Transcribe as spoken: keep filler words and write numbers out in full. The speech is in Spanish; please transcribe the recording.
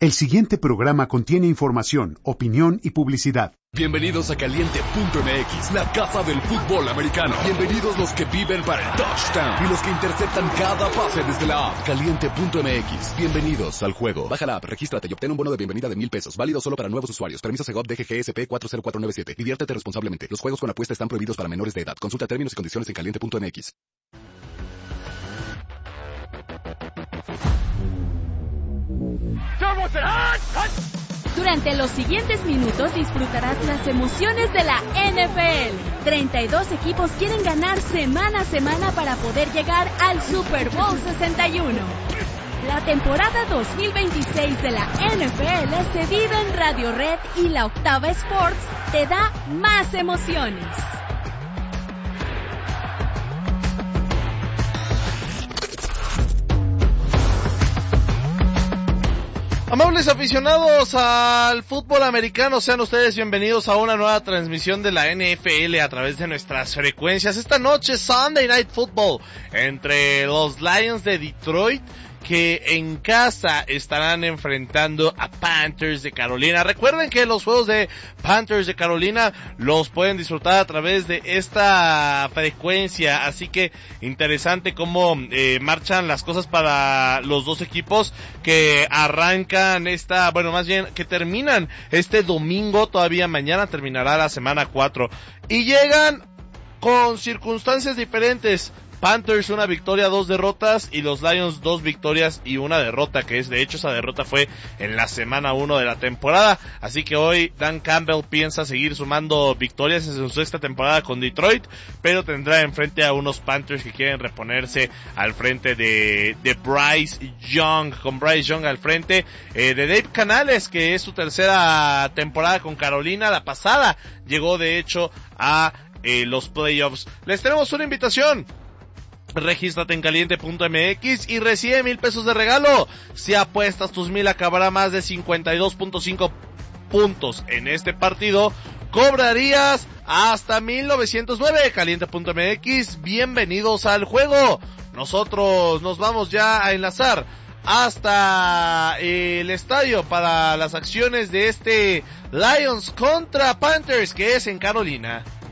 El siguiente programa contiene información, opinión y publicidad. Bienvenidos a Caliente punto M X, la casa del fútbol americano. Bienvenidos los que viven para el touchdown y los que interceptan cada pase desde la app. Caliente punto M X, bienvenidos al juego. Baja la app, regístrate y obtén un bono de bienvenida de mil pesos, válido solo para nuevos usuarios. Permiso Segov D G G S P cuatro cero cuatro nueve siete. Diviértete responsablemente. Los juegos con apuesta están prohibidos para menores de edad. Consulta términos y condiciones en Caliente punto M X. Durante los siguientes minutos disfrutarás las emociones de la N F L. treinta y dos equipos quieren ganar semana a semana para poder llegar al Super Bowl sesenta y uno. La temporada dos mil veintiséis de la N F L se vive en Radio Red y la Octava Sports te da más emociones. Amables aficionados al fútbol americano, sean ustedes bienvenidos a una nueva transmisión de la N F L a través de nuestras frecuencias. Esta noche Sunday Night Football entre los Lions de Detroit, que en casa estarán enfrentando a Panthers de Carolina. Recuerden que los juegos de Panthers de Carolina los pueden disfrutar a través de esta frecuencia, así que interesante cómo eh, marchan las cosas para los dos equipos que arrancan esta, bueno, más bien que terminan este domingo. Todavía mañana terminará la semana cuatro y llegan con circunstancias diferentes. Panthers una victoria, dos derrotas, y los Lions dos victorias y una derrota, que es de hecho esa derrota fue en la semana uno de la temporada. Así que hoy Dan Campbell piensa seguir sumando victorias en su sexta temporada con Detroit, pero tendrá enfrente a unos Panthers que quieren reponerse al frente de, de Bryce Young, con Bryce Young al frente, eh, de Dave Canales, que es su tercera temporada con Carolina. La pasada llegó de hecho a eh, los playoffs. Les tenemos una invitación. Regístrate en Caliente punto M X y recibe mil pesos de regalo. Si apuestas tus mil acabará más de cincuenta y dos punto cinco puntos en este partido, cobrarías hasta mil novecientos nueve. Caliente punto M X, bienvenidos al juego. Nosotros nos vamos ya a enlazar hasta el estadio para las acciones de este Lions contra Panthers, que es en Carolina.